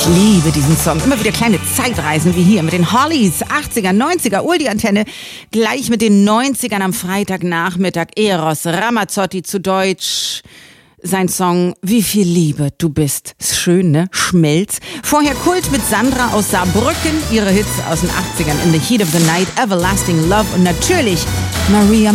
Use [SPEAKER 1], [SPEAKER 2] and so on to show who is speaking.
[SPEAKER 1] Ich liebe diesen Song. Immer wieder kleine Zeitreisen wie hier mit den Hollies. 80er, 90er, Oldie-Antenne. Gleich mit den 90ern am Freitagnachmittag. Eros Ramazzotti zu Deutsch. Sein Song Wie viel Liebe du bist. Ist schön, ne? Schmelz. Vorher Kult mit Sandra aus Saarbrücken. Ihre Hits aus den 80ern. In the Heat of the Night, Everlasting Love und natürlich Maria